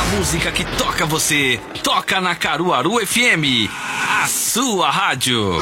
música que toca você, toca na Caruaru FM, a sua rádio.